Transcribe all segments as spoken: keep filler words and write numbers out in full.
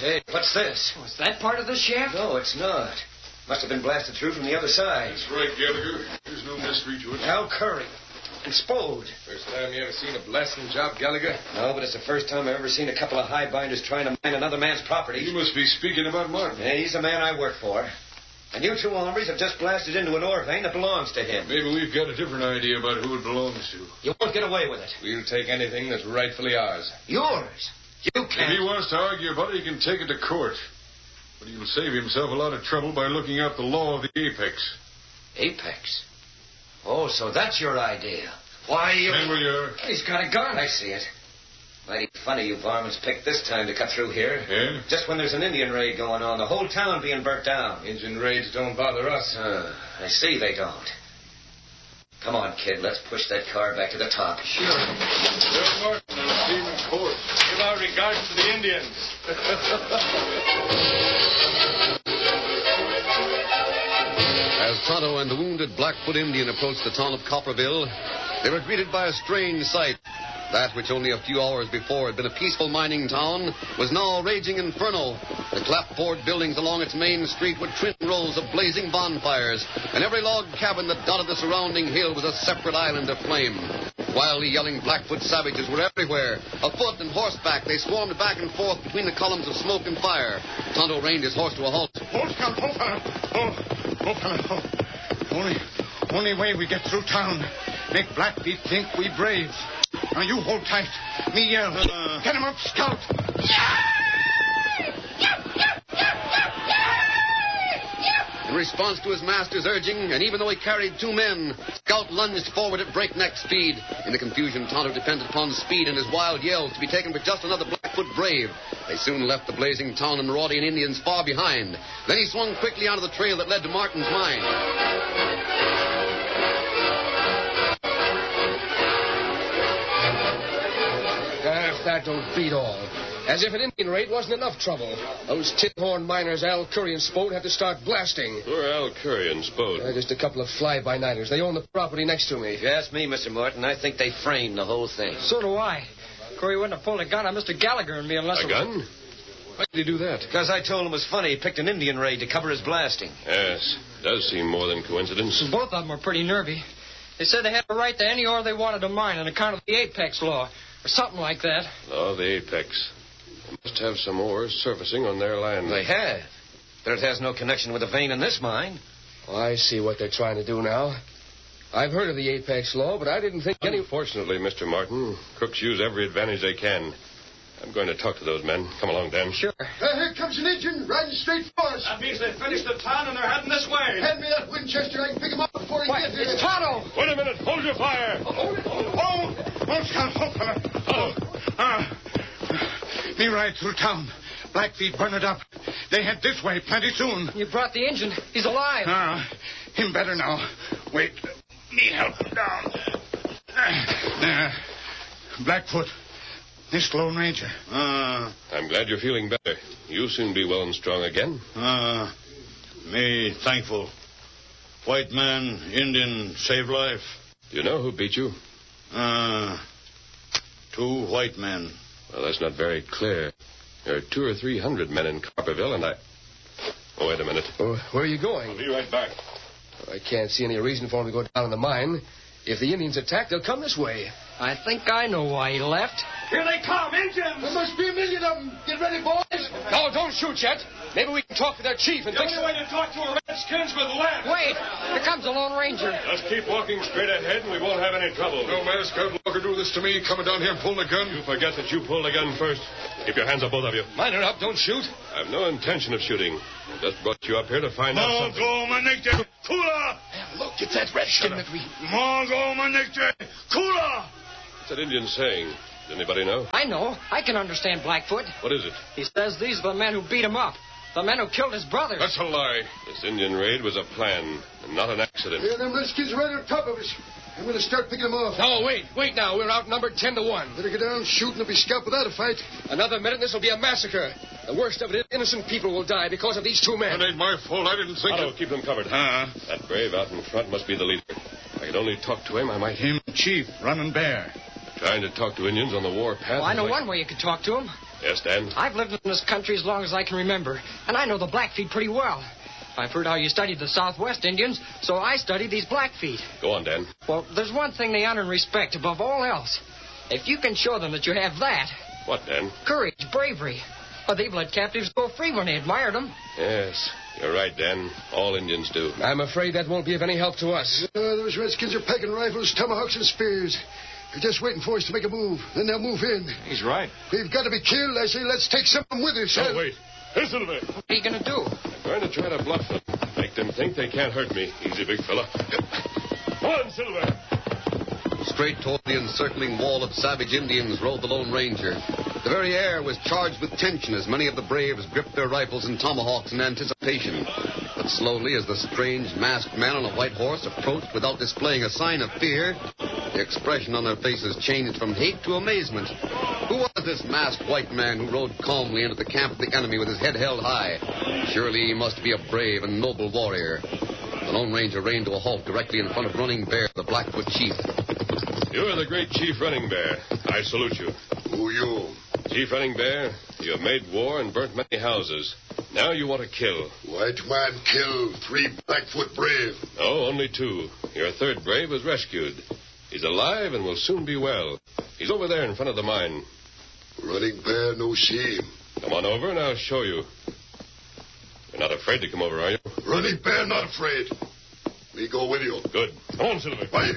Hey, what's this? Was that part of the shaft? No, it's not. Must have been blasted through from the other side. That's right, Gallagher. There's no mystery to it. Al Curry. And Spode. First time you ever seen a blasting job, Gallagher? No, but it's the first time I've ever seen a couple of highbinders trying to mine another man's property. You must be speaking about Martin. Yeah, he's the man I work for. And you two hombres have just blasted into an ore vein that belongs to him. Maybe we've got a different idea about who it belongs to. You won't get away with it. We'll take anything that's rightfully ours. Yours? You can't. If he wants to argue about it, he can take it to court. But he'll save himself a lot of trouble by looking out the law of the apex. Apex? Oh, so that's your idea. Why, you... And will you... He's got a gun. I see it. Mighty funny you varmints picked this time to cut through here. Yeah? Just when there's an Indian raid going on, the whole town being burnt down. Indian raids don't bother us. Uh, I see they don't. Come on, kid, let's push that car back to the top. Sure. Well, Martin, I'll see him in court. Give our regards to the Indians. As Tonto and the wounded Blackfoot Indian approached the town of Copperville, they were greeted by a strange sight. That which only a few hours before had been a peaceful mining town was now a raging inferno. The clapboard buildings along its main street were twin rows of blazing bonfires, and every log cabin that dotted the surrounding hill was a separate island of flame. Wildly yelling Blackfoot savages were everywhere. Afoot and horseback, they swarmed back and forth between the columns of smoke and fire. Tonto reined his horse to a halt. Hold, Scout, hold, fella. Oh, oh, fella, oh. Only, only way we get through town. Make Blackfeet think we braves. Now, you hold tight. Me yell. Uh, Get him up, Scout. In response to his master's urging, and even though he carried two men, Scout lunged forward at breakneck speed. In the confusion, Tonto depended upon speed and his wild yells to be taken for just another Blackfoot brave. They soon left the blazing town and marauding Indians far behind. Then he swung quickly onto the trail that led to Martin's mine. If that don't beat all. As if an Indian raid wasn't enough trouble. Those tin-horn miners, Al Curry and Spode, have to start blasting. Who are Al Curry and Spode? Uh, just a couple of fly-by-nighters. They own the property next to me. If you ask me, Mister Morton, I think they framed the whole thing. So do I. Curry wouldn't have pulled a gun on Mister Gallagher and me unless... A gun? Why did he do that? Because I told him it was funny. He picked an Indian raid to cover his blasting. Yes, does seem more than coincidence. Both of them were pretty nervy. They said they had a right to any ore they wanted to mine on account of the Apex law, or something like that. Law of the Apex. They must have some ores surfacing on their land. They have. But it has no connection with the vein in this mine. Oh, I see what they're trying to do now. I've heard of the Apex law, but I didn't think any... Unfortunately, Mister Martin, crooks use every advantage they can. I'm going to talk to those men. Come along, Dan. Sure. Uh, here comes an Indian riding straight for us. That means they've finished the town and they're heading this way. Hand me that Winchester. I can pick him up before he Why, gets here. it's Tonto! Wait a minute. Hold your fire. Oh, oh, oh, Scout, oh, fella. Oh, uh, me ride through town. Blackfeet burn it up. They head this way plenty soon. You brought the engine. He's alive. Ah, him better now. Wait, me help him down. Uh, Blackfoot, this Lone Ranger. Uh, I'm glad you're feeling better. You'll soon be well and strong again. Uh, me thankful. White man, Indian, save life. Do you know who beat you? Uh, two white men. Well, that's not very clear. There are two or three hundred men in Copperville, and I... Oh, wait a minute. Oh, where are you going? I'll be right back. I can't see any reason for him to go down in the mine. If the Indians attack, they'll come this way. I think I know why he left. Here they come, Indians! There must be a million of them. Get ready, boys. No, don't shoot yet. Maybe we can talk to their chief and The fix... only way to talk to a redskin's with lead. Wait! Here comes the Lone Ranger. Just keep walking straight ahead and we won't have any trouble. No man, Scout Walker, do this to me, coming down here and pulling a gun. You forget that you pulled the gun first. Keep your hands up, both of you. Line it up, don't shoot. I've no intention of shooting. I just brought you up here to find out something. Mongo Manector, Kula! Look, it's that redskin that we... Mongo Manector, Kula! What's that Indian saying? Does anybody know? I know. I can understand Blackfoot. What is it? He says these are the men who beat him up. The men who killed his brothers. That's a lie. This Indian raid was a plan, and not an accident. Here, them Redskins right on top of us. I'm going to start picking them off. No, wait, wait now. We're outnumbered ten to one. Better get down, shoot, and they'll be scalped without a fight. Another minute, and this will be a massacre. The worst of it is innocent people will die because of these two men. It ain't my fault. I didn't think... Otto, Of... keep them covered. Uh, That brave out in front must be the leader. If I could only talk to him, I might... him chief, running bear. Trying to talk to Indians on the war path. Well, I know like... one way you could talk to him. Yes, Dan? I've lived in this country as long as I can remember, and I know the Blackfeet pretty well. I've heard how you studied the Southwest Indians, so I studied these Blackfeet. Go on, Dan. Well, there's one thing they honor and respect above all else. If you can show them that you have that... What, Dan? Courage, bravery. Well, they've let captives go free when they admired them. Yes, you're right, Dan. All Indians do. I'm afraid that won't be of any help to us. Uh, those redskins are packing rifles, tomahawks, and spears. They're just waiting for us to make a move. Then they'll move in. He's right. We've got to be killed. I say let's take some of them with us. Oh, wait. Hey, Silver. What are you going to do? I'm going to try to bluff them. Make them think they can't hurt me. Easy, big fella. Come on, Silver. Straight toward the encircling wall of savage Indians rode the Lone Ranger. The very air was charged with tension as many of the braves gripped their rifles and tomahawks in anticipation. But slowly, as the strange masked man on a white horse approached without displaying a sign of fear, the expression on their faces changed from hate to amazement. Who was this masked white man who rode calmly into the camp of the enemy with his head held high? Surely he must be a brave and noble warrior. The Lone Ranger reined to a halt directly in front of Running Bear, the Blackfoot chief. You're the great Chief Running Bear. I salute you. Who you? Chief Running Bear, you have made war and burnt many houses. Now you want to kill. White man killed three Blackfoot brave. No, only two. Your third brave was rescued. He's alive and will soon be well. He's over there in front of the mine. Running Bear no see him. Come on over and I'll show you. You're not afraid to come over, are you? Running Bear not afraid. We go with you. Good. Come on, Silver. Bye.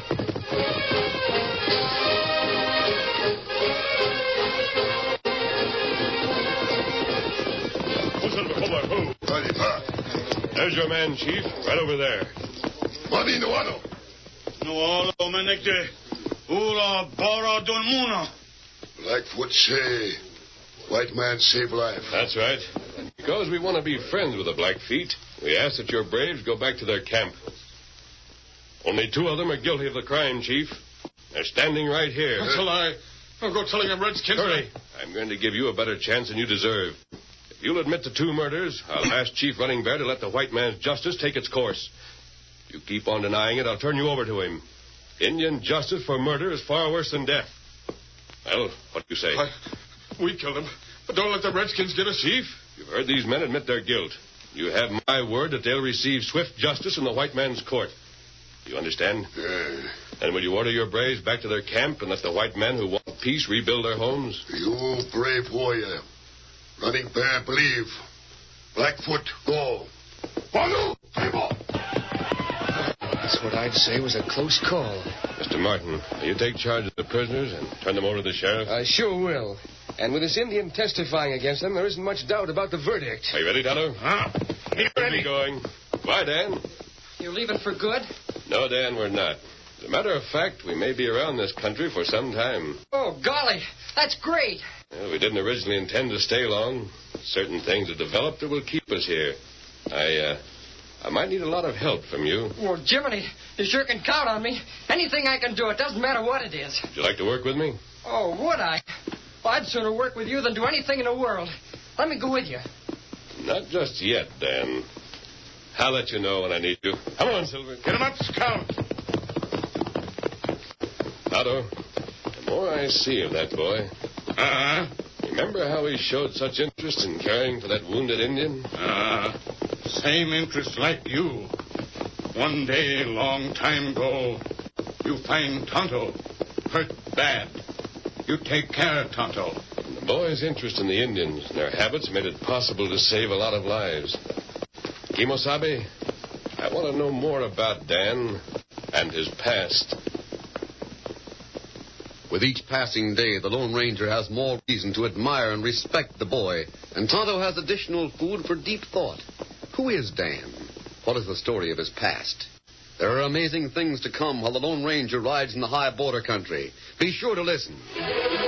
There's your man, Chief, right over there. Money no ano. No olo menekte. Ula bara don muna. Blackfoot say, white man save life. That's right. And because we want to be friends with the Blackfeet, we ask that your braves go back to their camp. Only two of them are guilty of the crime, Chief. They're standing right here. That's a lie. I'll go telling them Redskins. Hurry. I'm going to give you a better chance than you deserve. If you'll admit to two murders, I'll ask Chief Running Bear to let the white man's justice take its course. If you keep on denying it, I'll turn you over to him. Indian justice for murder is far worse than death. Well, what do you say? I, we killed him, but don't let the Redskins get us. Chief, you've heard these men admit their guilt. You have my word that they'll receive swift justice in the white man's court. You understand? Yeah. And will you order your braves back to their camp and let the white men who want peace rebuild their homes? You brave warrior. Running Bear believe. Blackfoot go. Follow. That's what I'd say was a close call. Mister Martin, will you take charge of the prisoners and turn them over to the sheriff? I sure will. And with this Indian testifying against them, there isn't much doubt about the verdict. Are you ready, Tonto? Huh? Keep ready. going. Bye, Dan. You leaving for good? No, Dan, we're not. As a matter of fact, we may be around this country for some time. Oh, golly. That's great. Well, we didn't originally intend to stay long. Certain things have developed that will keep us here. I, uh, I might need a lot of help from you. Well, Jiminy, you sure can count on me. Anything I can do, it doesn't matter what it is. Would you like to work with me? Oh, would I? Well, I'd sooner work with you than do anything in the world. Let me go with you. Not just yet, Dan. I'll let you know when I need you. Come on, Silver. Get him up, Scout. Otto, the more I see of that boy... Uh-huh. Remember how he showed such interest in caring for that wounded Indian? Uh, same interest like you. One day, long time ago, you find Tonto hurt bad. You take care of Tonto. And the boy's interest in the Indians and their habits made it possible to save a lot of lives. Kimosabe, I want to know more about Dan and his past. With each passing day, the Lone Ranger has more reason to admire and respect the boy, and Tonto has additional food for deep thought. Who is Dan? What is the story of his past? There are amazing things to come while the Lone Ranger rides in the high border country. Be sure to listen.